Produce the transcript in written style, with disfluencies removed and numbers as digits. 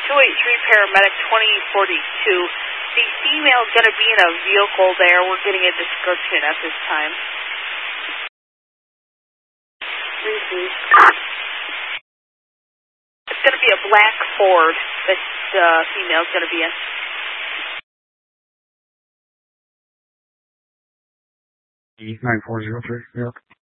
283 paramedic 2042. The female's going to be in a vehicle there. We're getting a description at this time. It's going to be a black Ford that the female's going to be in. 9403, yep.